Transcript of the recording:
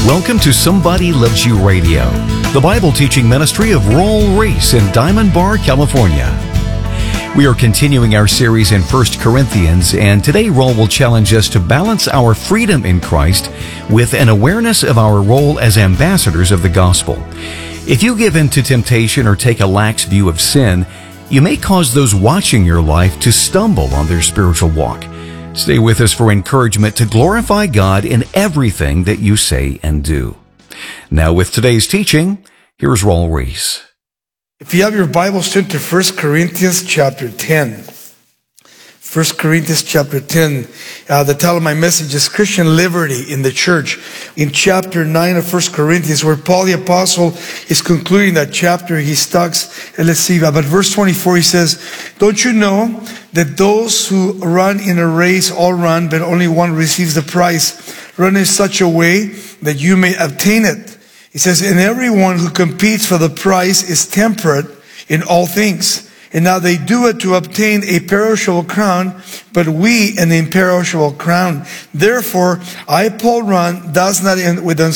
Welcome to Somebody Loves You Radio, the Bible teaching ministry of Roll Reese in Diamond Bar, California. We are continuing our series in 1 Corinthians, and today Roll will challenge us to balance our freedom in Christ with an awareness of our role as ambassadors of the gospel. If you give in to temptation or take a lax view of sin, you may cause those watching your life to stumble on their spiritual walk. Stay with us for encouragement to glorify God in everything that you say and do. Now with today's teaching, here's Roll Reese. If you have your Bibles, turn to 1 Corinthians chapter 10. 1 Corinthians chapter 10. The title of my message is Christian Liberty in the Church. In chapter 9 of 1 Corinthians, where Paul the Apostle is concluding that chapter, he talks, let's see, but verse 24, he says, "Don't you know that those who run in a race all run, but only one receives the prize? Run in such a way that you may obtain it." He says, "And everyone who competes for the prize is temperate in all things. And now they do it to obtain a perishable crown, but we an imperishable crown. Therefore, I, Paul, run, thus not with